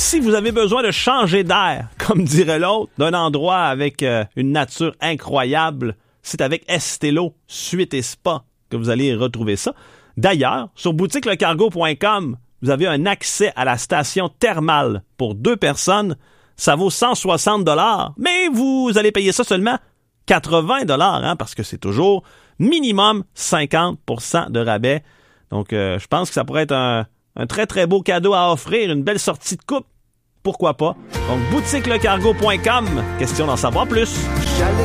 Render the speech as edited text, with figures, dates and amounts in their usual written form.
si vous avez besoin de changer d'air, comme dirait l'autre, d'un endroit avec une nature incroyable, c'est avec Estelo Suite et Spa que vous allez retrouver ça. D'ailleurs, sur boutiquelecargo.com, vous avez un accès à la station thermale pour 2 personnes. Ça vaut 160 $, mais vous allez payer ça seulement 80 $, parce que c'est toujours minimum 50% de rabais. Donc, je pense que ça pourrait être un très, très beau cadeau à offrir, une belle sortie de couple. Pourquoi pas? Donc, boutiquelecargo.com, question d'en savoir plus.